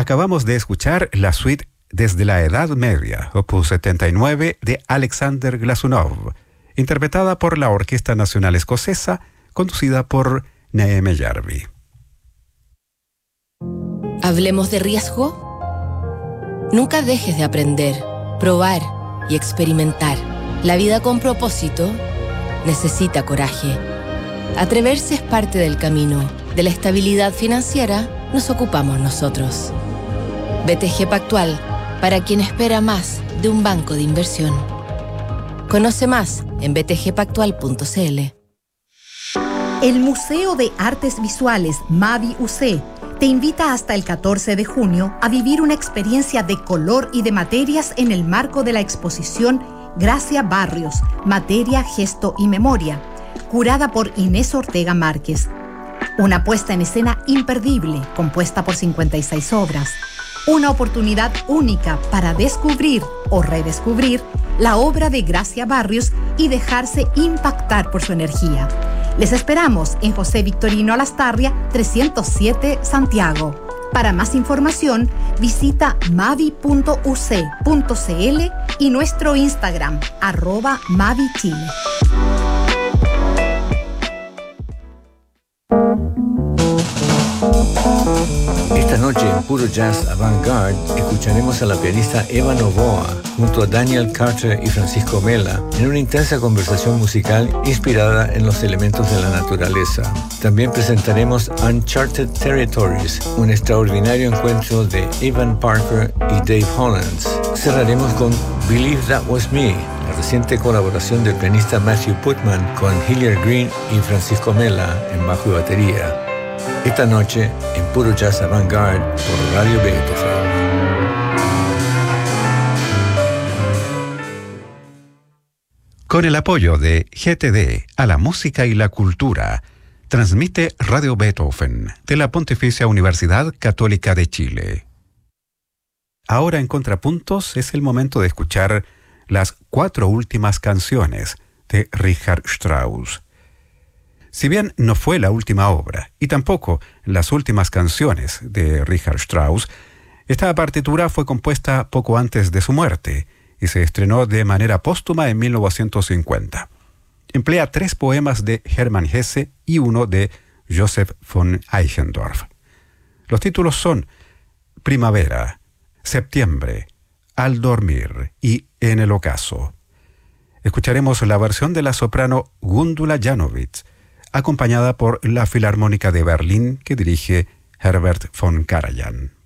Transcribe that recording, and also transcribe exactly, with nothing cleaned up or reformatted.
Acabamos de escuchar la suite Desde la Edad Media, opus setenta y nueve, de Alexander Glazunov, interpretada por la Orquesta Nacional Escocesa, conducida por Neeme Järvi. ¿Hablemos de riesgo? Nunca dejes de aprender, probar y experimentar. La vida con propósito necesita coraje. Atreverse es parte del camino. De la estabilidad financiera nos ocupamos nosotros. B T G Pactual, para quien espera más de un banco de inversión. Conoce más en b t g pactual punto c l. El Museo de Artes Visuales Mavi U C te invita hasta el catorce de junio a vivir una experiencia de color y de materias en el marco de la exposición Gracia Barrios, Materia, Gesto y Memoria, curada por Inés Ortega Márquez. Una puesta en escena imperdible, compuesta por cincuenta y seis obras. Una oportunidad única para descubrir o redescubrir la obra de Gracia Barrios y dejarse impactar por su energía. Les esperamos en José Victorino Alastarria, trescientos siete, Santiago. Para más información, visita mavi punto u c punto c l y nuestro Instagram, arroba mavichile. Esta noche en Puro Jazz Avant-Garde escucharemos a la pianista Eva Novoa junto a Daniel Carter y Francisco Mela en una intensa conversación musical inspirada en los elementos de la naturaleza. También presentaremos Uncharted Territories, un extraordinario encuentro de Evan Parker y Dave Hollands. Cerraremos con Believe That Was Me, la reciente colaboración del pianista Matthew Putman con Hilliard Green y Francisco Mela en bajo y batería. Esta noche en Puro Jazz Avant-Garde por Radio Beethoven. Con el apoyo de G T D a la música y la cultura, transmite Radio Beethoven de la Pontificia Universidad Católica de Chile. Ahora en Contrapuntos es el momento de escuchar las cuatro últimas canciones de Richard Strauss. Si bien no fue la última obra, y tampoco las últimas canciones de Richard Strauss, esta partitura fue compuesta poco antes de su muerte y se estrenó de manera póstuma en mil novecientos cincuenta. Emplea tres poemas de Hermann Hesse y uno de Joseph von Eichendorff. Los títulos son Primavera, Septiembre, Al dormir y En el ocaso. Escucharemos la versión de la soprano Gundula Janowitz, acompañada por la Filarmónica de Berlín que dirige Herbert von Karajan.